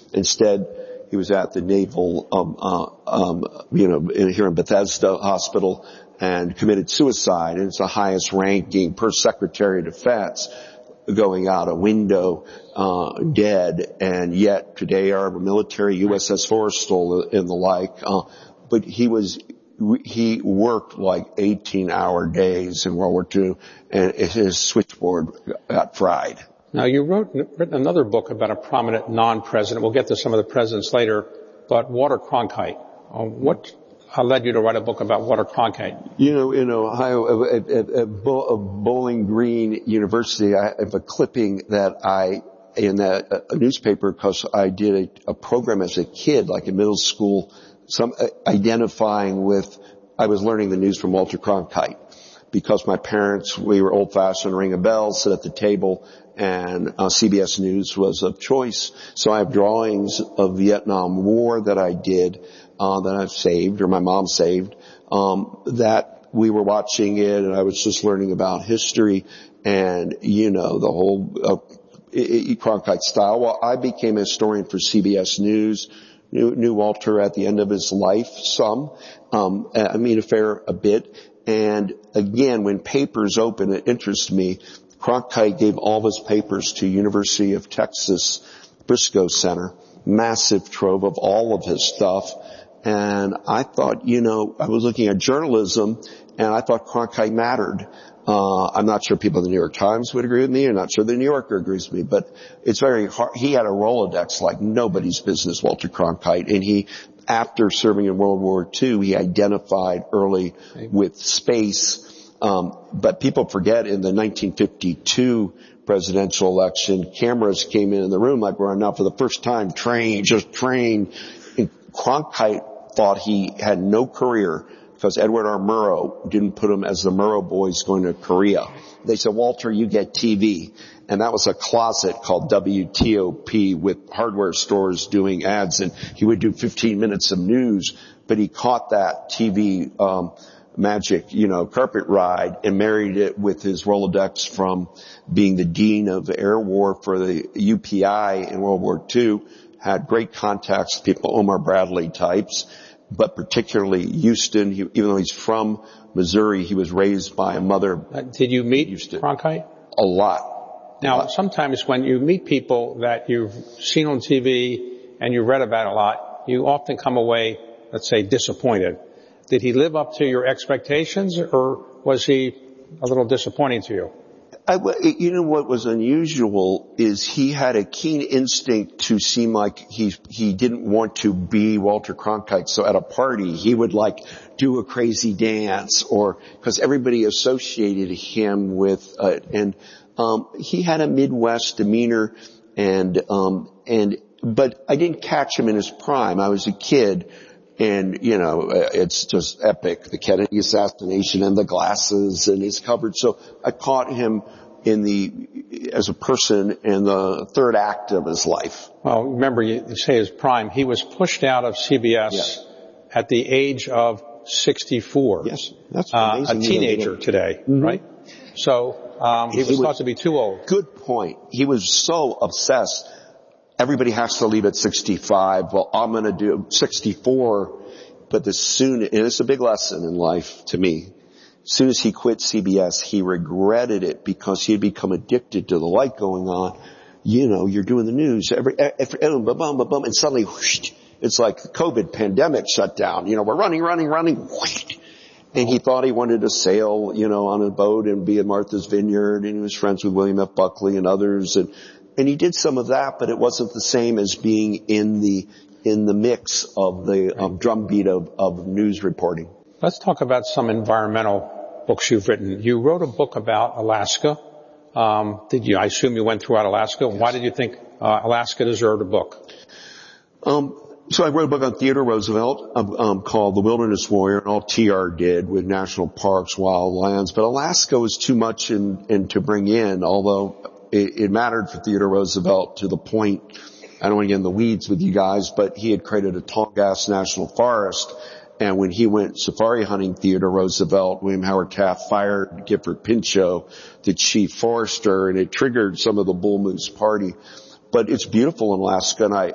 Instead, he was at the Naval, here in Bethesda Hospital and committed suicide. And it's the highest ranking per Secretary of Defense, going out a window, dead. And yet today our military, USS Forrestal and the like, but he worked like 18-hour days in World War II, and his switchboard got fried. Now, you've written another book about a prominent non-president. We'll get to some of the presidents later, but Walter Cronkite. What led you to write a book about Walter Cronkite? In Ohio, at Bowling Green University, I have a clipping that in a newspaper, because I did a program as a kid, like in middle school, identifying with, I was learning the news from Walter Cronkite. Because my parents, we were old-fashioned, ring a bell, sit at the table, and CBS News was of choice. So I have drawings of Vietnam War that I did, that I've saved, or my mom saved, that we were watching it, and I was just learning about history and, the whole Cronkite style. Well, I became a historian for CBS News. Knew Walter at the end of his life, a bit. And again, when papers open, it interests me. Cronkite gave all of his papers to University of Texas Briscoe Center, massive trove of all of his stuff. And I thought, I was looking at journalism, and I thought Cronkite mattered. I'm not sure people in the New York Times would agree with me. I'm not sure the New Yorker agrees with me, but it's very hard. He had a Rolodex like nobody's business, Walter Cronkite, and after serving in World War II, he identified early with space. But people forget in the 1952 presidential election, cameras came in the room like we're now for the first time, trained. And Cronkite thought he had no career because Edward R. Murrow didn't put him as the Murrow boys going to Korea. They said, Walter, you get TV. And that was a closet called WTOP with hardware stores doing ads, and he would do 15 minutes of news, but he caught that TV, magic, carpet ride and married it with his Rolodex from being the dean of air war for the UPI in World War II, had great contacts with people, Omar Bradley types, but particularly Houston. Even though he's from Missouri, he was raised by a mother. Did you meet Houston. Cronkite? A lot. Now, sometimes when you meet people that you've seen on TV and you read about a lot, you often come away, let's say, disappointed. Did he live up to your expectations, or was he a little disappointing to you? What was unusual is he had a keen instinct to seem like he didn't want to be Walter Cronkite. So at a party, he would do a crazy dance, or because everybody associated him with he had a Midwest demeanor, but I didn't catch him in his prime. I was a kid, and it's just epic, the Kennedy assassination and the glasses and his coverage. So I caught him as a person in the third act of his life. Well, remember, you say his prime. He was pushed out of CBS at the age of 64. Yes, that's amazing. A teenager today, right? So he was thought to be too old. Good point. He was so obsessed. Everybody has to leave at 65. Well, I'm going to do 64. But and it's a big lesson in life to me. As soon as he quit CBS, he regretted it because he had become addicted to the light going on. You're doing the news and suddenly whoosh, it's like the COVID pandemic shut down. We're running. Whoosh. And he thought he wanted to sail, on a boat and be at Martha's Vineyard, and he was friends with William F. Buckley and others, and he did some of that, but it wasn't the same as being in the mix of the drumbeat of news reporting. Let's talk about some environmental books you've written. You wrote a book about Alaska. Did you? I assume you went throughout Alaska. Yes. Why did you think Alaska deserved a book? So I wrote a book on Theodore Roosevelt called The Wilderness Warrior, and all TR did with national parks, wildlands. But Alaska was too much to bring in, although it mattered for Theodore Roosevelt to the point, I don't want to get in the weeds with you guys, but he had created a tall gas national forest. And when he went safari hunting, Theodore Roosevelt, William Howard Taft fired Gifford Pinchot, the chief forester, and it triggered some of the Bull Moose Party. But it's beautiful in Alaska, and